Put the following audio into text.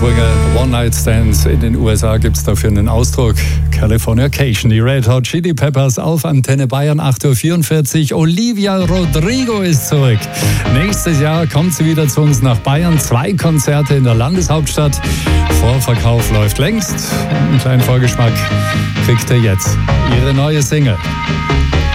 Swinger, One-Night-Stands. In den USA gibt es dafür einen Ausdruck. Californication. Die Red Hot Chili Peppers auf Antenne Bayern, 8.44 Uhr. Olivia Rodrigo ist zurück. Nächstes Jahr kommt sie wieder zu uns nach Bayern. 2 Konzerte in der Landeshauptstadt. Vorverkauf läuft längst. Einen kleinen Vorgeschmack kriegt ihr jetzt. Ihre neue Single.